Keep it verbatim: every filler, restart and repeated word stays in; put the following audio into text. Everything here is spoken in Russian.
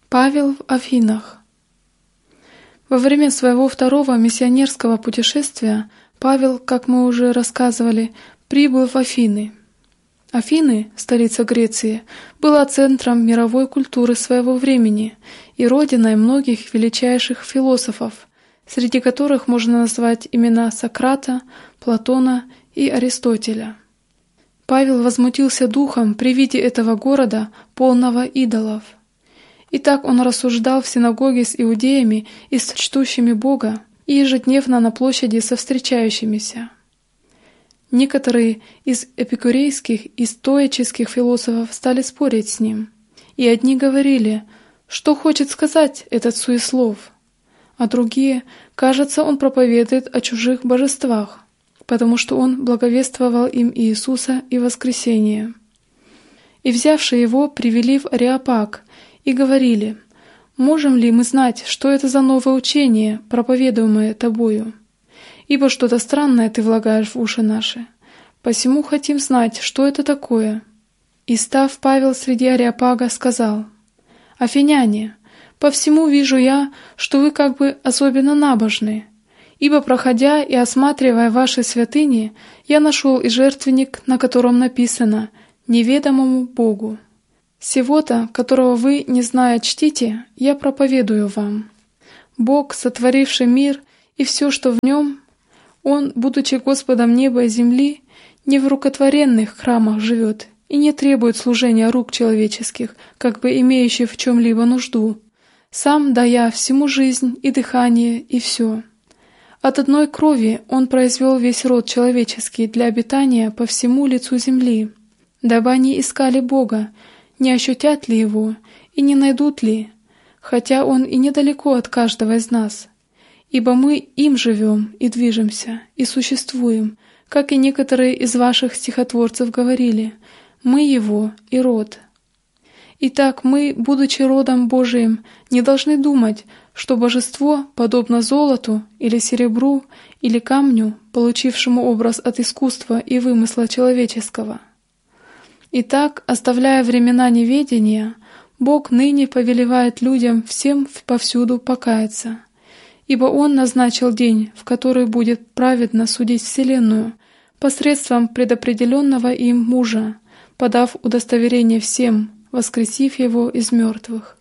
Павел в Афинах. Во время своего второго миссионерского путешествия Павел, как мы уже рассказывали, прибыл в Афины. Афины, столица Греции, была центром мировой культуры своего времени и родиной многих величайших философов, среди которых можно назвать имена Сократа, Платона и Аристотеля. Павел возмутился духом при виде этого города, полного идолов. И так он рассуждал в синагоге с иудеями и с чтущими Бога, и ежедневно на площади со встречающимися. Некоторые из эпикурейских и стоических философов стали спорить с ним, и одни говорили, что хочет сказать этот суеслов, а другие, кажется, он проповедует о чужих божествах, потому что он благовествовал им Иисуса и воскресение. И взявшие его привели в Ареопаг, и говорили: «Можем ли мы знать, что это за новое учение, проповедуемое тобою? Ибо что-то странное ты влагаешь в уши наши. Посему хотим знать, что это такое». И став Павел среди Ареопага, сказал: «Афиняне, по всему вижу я, что вы как бы особенно набожны, ибо, проходя и осматривая ваши святыни, я нашел и жертвенник, на котором написано «Неведомому Богу». Сего-то, которого вы, не зная, чтите, я проповедую вам. Бог, сотворивший мир и все, что в нем, Он, будучи Господом неба и земли, не в рукотворенных храмах живет и не требует служения рук человеческих, как бы имеющих в чем-либо нужду, сам дая всему жизнь и дыхание и все. От одной крови Он произвел весь род человеческий для обитания по всему лицу земли, дабы они искали Бога, не ощутят ли Его и не найдут ли, хотя Он и недалеко от каждого из нас, ибо мы им живем и движемся, и существуем, как и некоторые из ваших стихотворцев говорили, мы Его и род. Итак, мы, будучи родом Божиим, не должны думать, что божество, подобно золоту или серебру или камню, получившему образ от искусства и вымысла человеческого. Итак, оставляя времена неведения, Бог ныне повелевает людям всем повсюду покаяться, ибо Он назначил день, в который будет праведно судить вселенную, посредством предопределенного им мужа, подав удостоверение всем, воскресив его из мертвых.